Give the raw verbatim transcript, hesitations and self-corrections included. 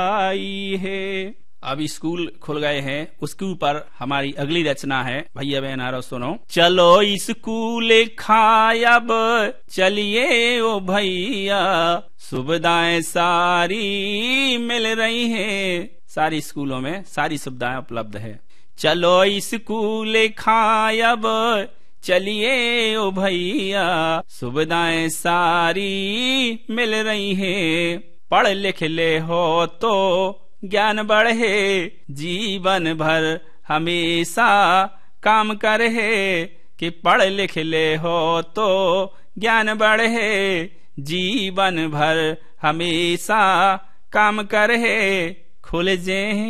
आई है। अब स्कूल खुल गए हैं, उसके ऊपर हमारी अगली रचना है। भैया बहन आरो सुनो। चलो स्कूल खायब चलिए ओ भैया, सुविधाएं सारी मिल रही हैं। सारी स्कूलों में सारी सुविधाएं उपलब्ध है। चलो स्कूल खायब चलिए ओ भैया, सुविधाएं सारी मिल रही हैं। पढ़ लिख ले हो तो ज्ञान बढ़े, जीवन भर हमेशा काम करे। कि पढ़ लिख ले हो तो ज्ञान बढ़े, जीवन भर हमेशा काम करे। खुल जे